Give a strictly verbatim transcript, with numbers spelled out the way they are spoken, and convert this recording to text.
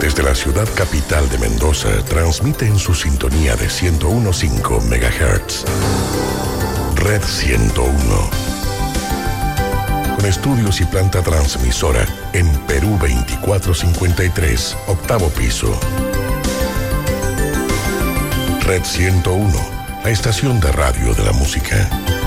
Desde la ciudad capital de Mendoza, transmite en su sintonía de ciento uno punto cinco megahertz. Red ciento uno. Con estudios y planta transmisora en Perú veinticuatro cincuenta y tres, octavo piso. Red ciento uno, la estación de radio de la música.